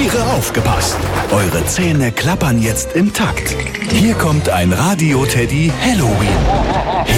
Tiere aufgepasst! Eure Zähne klappern jetzt im Takt. Hier kommt ein Radio-Teddy Halloween.